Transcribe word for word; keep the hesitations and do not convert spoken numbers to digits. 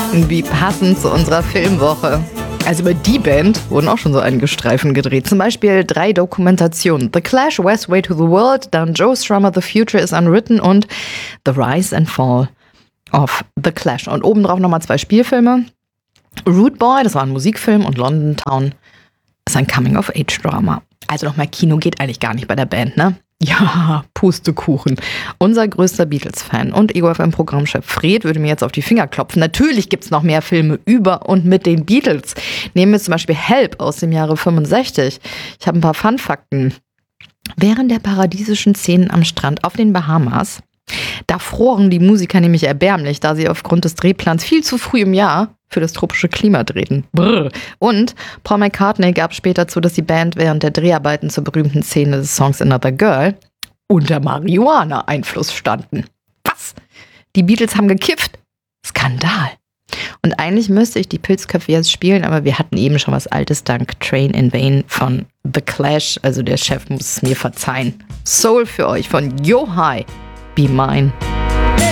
Wie passend zu unserer Filmwoche. Also über die Band wurden auch schon so einige Streifen gedreht. Zum Beispiel drei Dokumentationen. The Clash, West Way to the World, dann Joe Strummer, The Future is Unwritten und The Rise and Fall of the Clash. Und obendrauf nochmal zwei Spielfilme. Rude Boy, das war ein Musikfilm, und London Town ist ein Coming-of-Age-Drama. Also nochmal, Kino geht eigentlich gar nicht bei der Band, ne? Ja, Pustekuchen. Unser größter Beatles-Fan und E O F M-Programmchef Fred würde mir jetzt auf die Finger klopfen. Natürlich gibt's noch mehr Filme über und mit den Beatles. Nehmen wir zum Beispiel Help aus dem Jahre fünfundsechzig. Ich habe ein paar Fun-Fakten. Während der paradiesischen Szenen am Strand auf den Bahamas, da froren die Musiker nämlich erbärmlich, da sie aufgrund des Drehplans viel zu früh im Jahr für das tropische Klima drehten. Brr. Und Paul McCartney gab später zu, dass die Band während der Dreharbeiten zur berühmten Szene des Songs Another Girl unter Marihuana-Einfluss standen. Was? Die Beatles haben gekifft? Skandal. Und eigentlich müsste ich die Pilzköpfe jetzt spielen, aber wir hatten eben schon was Altes dank Train in Vain von The Clash. Also der Chef muss es mir verzeihen. Soul für euch von Yo Hi, Be Mine.